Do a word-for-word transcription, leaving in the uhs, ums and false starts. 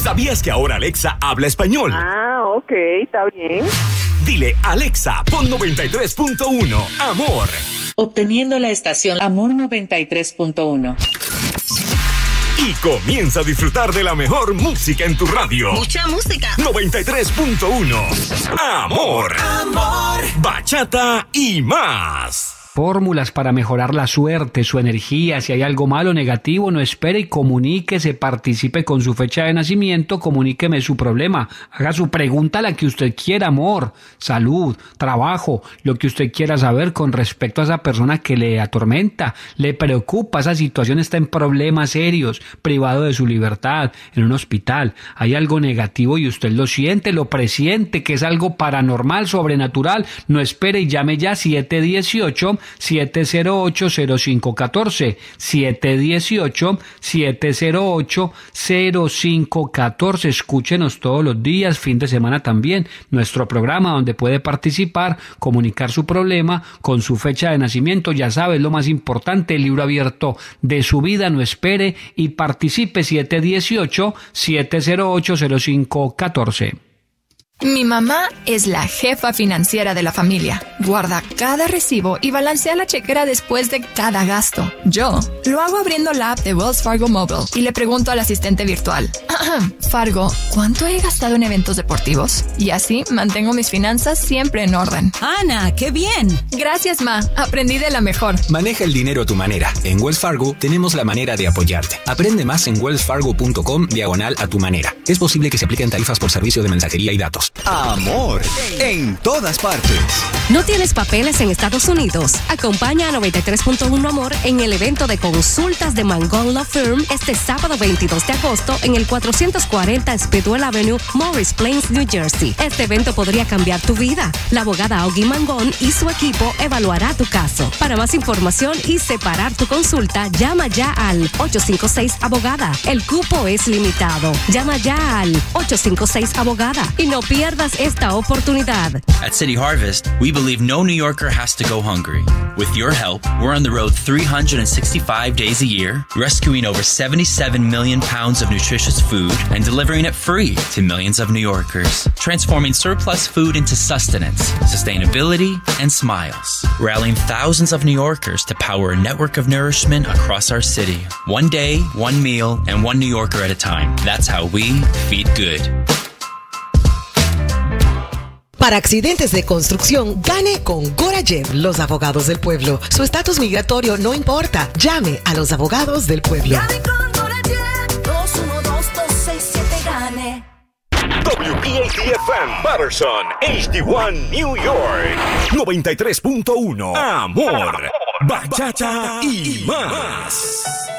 ¿Sabías que ahora Alexa habla español? Ah, ok, está bien. Dile, Alexa, pon noventa y tres punto uno, Amor. Obteniendo la estación Amor noventa y tres punto uno. Y comienza a disfrutar de la mejor música en tu radio. Mucha música. noventa y tres punto uno. Amor. Amor. Bachata y más. Fórmulas para mejorar la suerte, su energía. Si hay algo malo o negativo, no espere y comuníquese, participe con su fecha de nacimiento, comuníqueme su problema, haga su pregunta, la que usted quiera, amor, salud, trabajo, lo que usted quiera saber con respecto a esa persona que le atormenta, le preocupa, esa situación está en problemas serios, privado de su libertad, en un hospital, hay algo negativo y usted lo siente, lo presiente, que es algo paranormal, sobrenatural, no espere y llame ya siete dieciocho, siete cero ocho, cero cinco uno cuatro, siete dieciocho, siete cero ocho, cero cinco uno cuatro. Escúchenos todos los días, fin de semana también, nuestro programa donde puede participar, comunicar su problema con su fecha de nacimiento, ya sabes, lo más importante, el libro abierto de su vida, no espere y participe, siete dieciocho, siete cero ocho, cero cinco uno cuatro. Mi mamá es la jefa financiera de la familia. Guarda cada recibo y balancea la chequera después de cada gasto. Yo lo hago abriendo la app de Wells Fargo Mobile y le pregunto al asistente virtual: Fargo, ¿cuánto he gastado en eventos deportivos? Y así mantengo mis finanzas siempre en orden. Ana, ¡qué bien! Gracias, Ma. Aprendí de la mejor. Maneja el dinero a tu manera. En Wells Fargo tenemos la manera de apoyarte. Aprende más en wellsfargo.com diagonal a tu manera. Es posible que se apliquen tarifas por servicio de mensajería y datos. Amor, en todas partes. ¿No tienes papeles en Estados Unidos? Acompaña a noventa y tres punto uno Amor en el evento de consultas de Mangone Law Firm este sábado veintidós de agosto en el cuatrocientos cuarenta Speedwell Avenue, Morris Plains, New Jersey. Este evento podría cambiar tu vida. La abogada Augie Mangone y su equipo evaluará tu caso. Para más información y separar tu consulta, llama ya al ocho cinco seis abogada. El cupo es limitado. Llama ya al ocho cinco seis abogada y no pierdas esta oportunidad. At City Harvest, we believe no New Yorker has to go hungry. With your help, we're on the road three hundred sixty-five days a year, rescuing over seventy-seven million pounds of nutritious food and delivering it free to millions of New Yorkers, transforming surplus food into sustenance, sustainability, and smiles, rallying thousands of New Yorkers to power a network of nourishment across our city. One day, one meal, and one New Yorker at a time. That's how we feed good. Para accidentes de construcción, gane con Gorayev, los abogados del pueblo. Su estatus migratorio no importa. Llame a los abogados del pueblo. Gane con Gorayev, dos uno dos, dos seis siete, gane. W P A T F M, Patterson, H D uno, New York. noventa y tres punto uno. Amor, bachata y más.